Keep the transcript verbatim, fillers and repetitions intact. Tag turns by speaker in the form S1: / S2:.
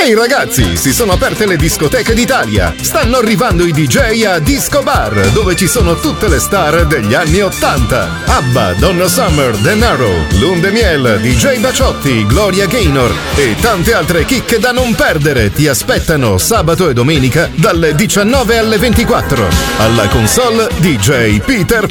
S1: Ehi ragazzi, si sono aperte le discoteche d'Italia. Stanno arrivando i D J a Disco Bar, dove ci sono tutte le star degli anni ottanta. ABBA, Donna Summer, Denaro, Lunde Miel, D J Baciotti, Gloria Gaynor e tante altre chicche da non perdere ti aspettano sabato e domenica dalle diciannove alle ventiquattro. Alla console D J Peter